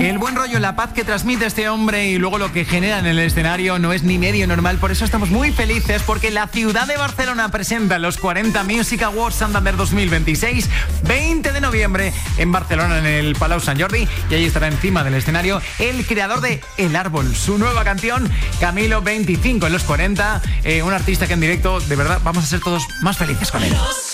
El buen rollo, la paz que transmite este hombre y luego lo que genera en el escenario no es ni medio normal. Por eso estamos muy felices porque la ciudad de Barcelona presenta los 40 Music Awards Santander 2026, 20 de noviembre en Barcelona, en el Palau Sant Jordi. Y ahí estará encima del escenario el creador de El Árbol, su nueva canción, Camilo 25 en los 40. Un artista que en directo, de verdad, vamos a ser todos más felices con él.